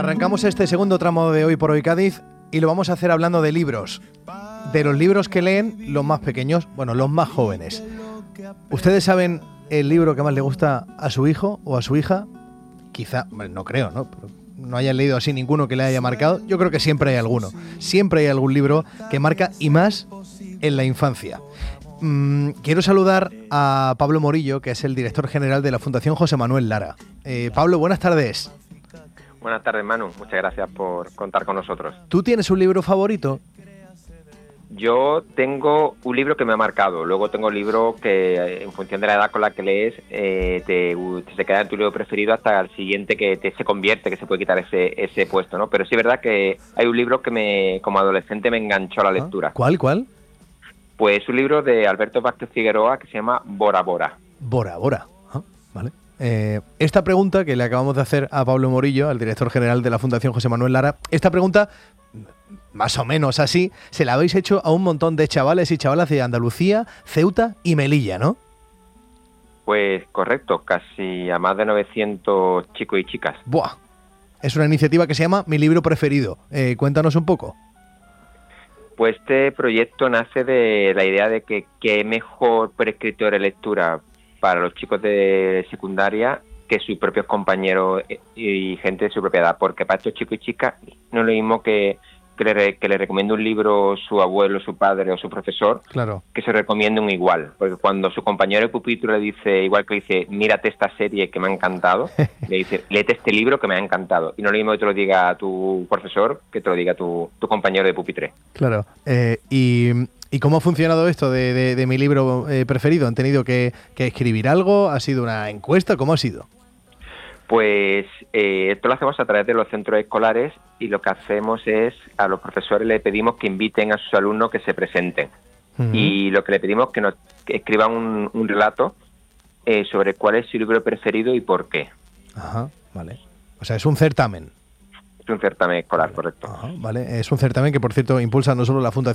Arrancamos este segundo tramo de Hoy por Hoy Cádiz y lo vamos a hacer hablando de libros. De los libros que leen los más pequeños, bueno, los más jóvenes. ¿Ustedes saben el libro que más le gusta a su hijo o a su hija? Quizá, bueno, no creo, ¿no? Pero no hayan leído así ninguno que le haya marcado. Yo creo que siempre hay alguno. Siempre hay algún libro que marca, y más en la infancia. Quiero saludar a Pablo Morillo, que es el director general de la Fundación José Manuel Lara. Pablo, buenas tardes. Buenas tardes, Manu. Muchas gracias por contar con nosotros. ¿Tú tienes un libro favorito? Yo tengo un libro que me ha marcado. Luego tengo libros que, en función de la edad con la que lees, se queda en tu libro preferido hasta el siguiente que se convierte, que se puede quitar ese puesto, ¿no? Pero sí es verdad que hay un libro que como adolescente me enganchó a la lectura. ¿Cuál? Pues un libro de Alberto Vázquez Figueroa que se llama Bora Bora. Bora Bora. Vale. Esta pregunta que le acabamos de hacer a Pablo Morillo, al director general de la Fundación José Manuel Lara, esta pregunta, más o menos así, se la habéis hecho a un montón de chavales y chavalas de Andalucía, Ceuta y Melilla, ¿no? Pues correcto, casi a más de 900 chicos y chicas. ¡Buah! Es una iniciativa que se llama Mi Libro Preferido. Cuéntanos un poco. Pues este proyecto nace de la idea de que qué mejor prescriptor de lectura para los chicos de secundaria que sus propios compañeros y gente de su propia edad, porque para estos chicos y chicas no es lo mismo que le recomiende un libro su abuelo, su padre o su profesor, claro, que se recomiende un igual, porque cuando su compañero de pupitre le dice, igual que le dice, mírate esta serie que me ha encantado, le dice, léete este libro que me ha encantado, y no es lo mismo que te lo diga tu profesor que te lo diga tu compañero de pupitre. Claro, ¿y cómo ha funcionado esto de mi libro preferido? ¿Han tenido que escribir algo? ¿Ha sido una encuesta? ¿Cómo ha sido? Pues esto lo hacemos a través de los centros escolares y lo que hacemos es, a los profesores le pedimos que inviten a sus alumnos que se presenten. Uh-huh. Y lo que le pedimos es que escriban un relato sobre cuál es su libro preferido y por qué. Ajá, vale. O sea, es un certamen. Es un certamen escolar, correcto. Ajá, vale. Es un certamen que, por cierto, impulsa no solo la Fundación